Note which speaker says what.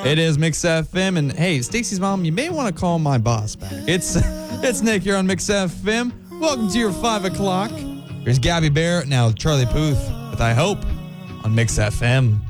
Speaker 1: It is Mix FM, and hey, Stacy's mom, you may want to call my boss back. It's Nick here on Mix FM. Welcome to your 5 o'clock. Here's Gabby Barrett, now Charlie Puth with I Hope on Mix FM.